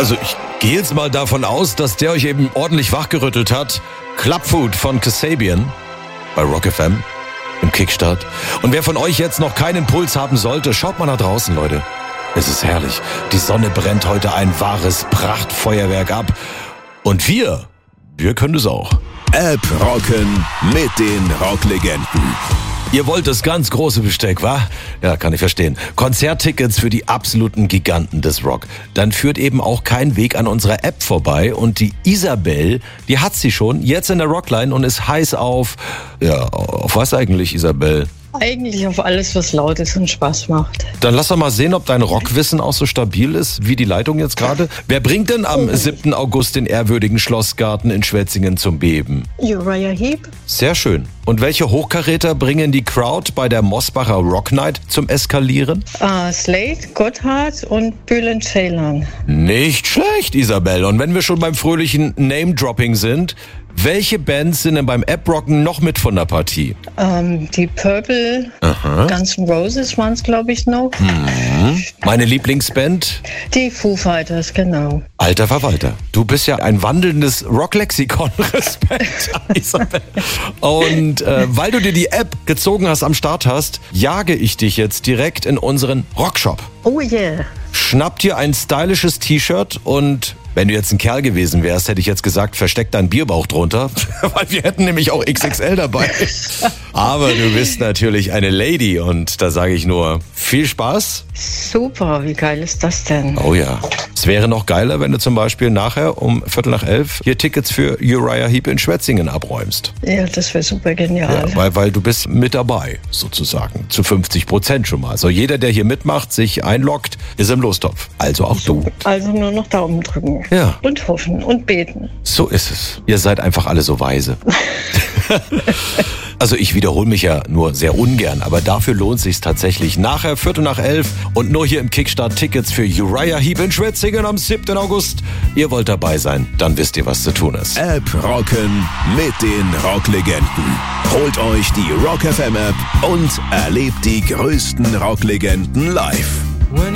Also ich gehe jetzt mal davon aus, dass der euch eben ordentlich wachgerüttelt hat. Clubfood von Kasabian bei Rock FM im Kickstart. Und wer von euch jetzt noch keinen Puls haben sollte, schaut mal nach draußen, Leute. Es ist herrlich. Die Sonne brennt heute ein wahres Prachtfeuerwerk ab. Und wir können es auch. App rocken mit den Rocklegenden. Ihr wollt das ganz große Besteck, wa? Ja, kann ich verstehen. Konzerttickets für die absoluten Giganten des Rock. Dann führt eben auch kein Weg an unserer App vorbei. Und die Isabel, die hat sie schon, jetzt in der Rockline und ist heiß auf... Ja, auf was eigentlich, Isabel? Eigentlich auf alles, was laut ist und Spaß macht. Dann lass doch mal sehen, ob dein Rockwissen auch so stabil ist wie die Leitung jetzt gerade. Wer bringt denn am 7. August den ehrwürdigen Schlossgarten in Schwetzingen zum Beben? Uriah Heep. Sehr schön. Und welche Hochkaräter bringen die Crowd bei der Mosbacher Rock Night zum Eskalieren? Slade, Gotthard und Bülent Ceylan. Nicht schlecht, Isabel. Und wenn wir schon beim fröhlichen Name-Dropping sind, welche Bands sind denn beim App-Rocken noch mit von der Partie? Die Purple, Guns N' Roses waren es, glaube ich, noch. Meine Lieblingsband? Die Foo Fighters, genau. Alter Verwalter, du bist ja ein wandelndes Rocklexikon. Respekt, Isabel. Und weil du dir die App gezogen hast, am Start hast, jage ich dich jetzt direkt in unseren Rockshop. Oh yeah. Schnapp dir ein stylisches T-Shirt und... Wenn du jetzt ein Kerl gewesen wärst, hätte ich jetzt gesagt, versteck deinen Bierbauch drunter, weil wir hätten nämlich auch XXL dabei. Aber du bist natürlich eine Lady und da sage ich nur, viel Spaß. Super, wie geil ist das denn? Oh ja. Es wäre noch geiler, wenn du zum Beispiel nachher um 10:45 hier Tickets für Uriah Heep in Schwetzingen abräumst. Ja, das wäre super genial. Ja, weil du bist mit dabei, sozusagen, zu 50% schon mal. So jeder, der hier mitmacht, sich einloggt, ist im Lostopf. Also auch du. Also nur noch Daumen drücken. Ja. Und hoffen und beten. So ist es. Ihr seid einfach alle so weise. Also ich wiederhole mich ja nur sehr ungern, aber dafür lohnt sich's tatsächlich. Nachher 11:15 und nur hier im Kickstart Tickets für Uriah Heep in Schwetzingen am 7. August. Ihr wollt dabei sein, dann wisst ihr, was zu tun ist. App rocken mit den Rocklegenden. Holt euch die Rock FM App und erlebt die größten Rocklegenden live.